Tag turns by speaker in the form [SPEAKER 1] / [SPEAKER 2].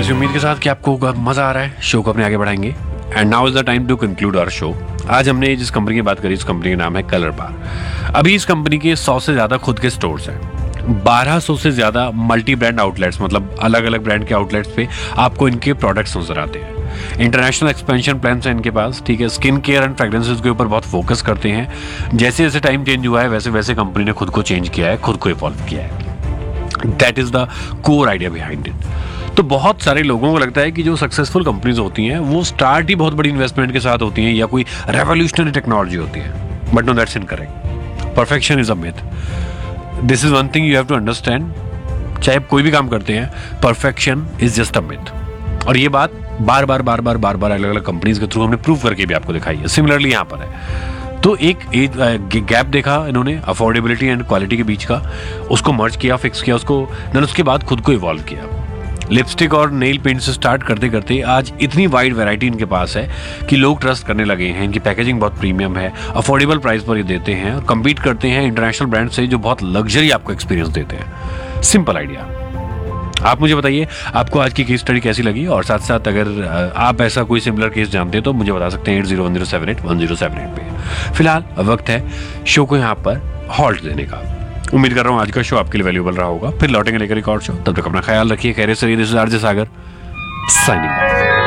[SPEAKER 1] इस उम्मीद के साथ कि आपको मजा आ रहा है, शो को अपने आगे बढ़ाएंगे। And now is the time to conclude our show. आज हमने जिस कंपनी की बात करी, इस कंपनी का नाम है कलर बार। अभी इस कंपनी के 100 से ज्यादा खुद के स्टोर्स हैं, 1200 से ज्यादा मल्टी ब्रांड आउटलेट्स, मतलब अलग अलग ब्रांड के आउटलेट्स पे आपको इनके प्रोडक्ट्स नजर आते हैं। इंटरनेशनल एक्सपेंशन प्लान्स हैं इनके पास, ठीक है। स्किन केयर एंड फ्रेग्रेंसेस के ऊपर बहुत फोकस करते हैं। जैसे जैसे टाइम चेंज हुआ है वैसे वैसे कंपनी ने खुद को चेंज किया है, खुद को इवॉल्व किया है। That is the core idea behind it. तो बहुत सारे लोगों को लगता है कि जो सक्सेसफुल कंपनीज होती हैं वो स्टार्ट ही बहुत बड़ी इन्वेस्टमेंट के साथ होती हैं या कोई रेवोल्यूशनरी टेक्नोलॉजी होती है, but no, that's incorrect. Perfection is a myth. This is one thing you have to understand. चाहे आप कोई भी काम करते हैं, perfection is just a myth. और ये बात बार बार अलग अलग कंपनीज के थ्रू हमने प्रूव करके भी आपको दिखाई है। सिमिलरली यहाँ पर है तो एक गैप देखा इन्होंने अफोर्डेबिलिटी एंड क्वालिटी के बीच का, उसको मर्ज किया, फिक्स किया उसको, देन उसके बाद खुद को इवॉल्व किया। लिपस्टिक और नेल पेंट से स्टार्ट करते करते आज इतनी वाइड वैरायटी इनके पास है कि लोग ट्रस्ट करने लगे हैं। इनकी पैकेजिंग बहुत प्रीमियम है, अफोर्डेबल प्राइस पर ये देते हैं और कम्पीट करते हैं इंटरनेशनल ब्रांड से जो बहुत लग्जरी आपको एक्सपीरियंस देते हैं। Simple idea. आप मुझे बताइए आपको आज की केस स्टडी कैसी लगी, और साथ साथ अगर आप ऐसा कोई सिमिलर केस जानते हैं तो मुझे बता सकते हैं 8010781078 पे। फिलहाल वक्त है शो को यहाँ पर हॉल्ट देने का। उम्मीद कर रहा हूँ आज का शो आपके लिए वैल्यूएबल रहा होगा। फिर लौटेंगे लेकर एक और शो, तब तक अपना ख्याल रखिए। खैरियत से रहिए। This is RJ Sagar signing off.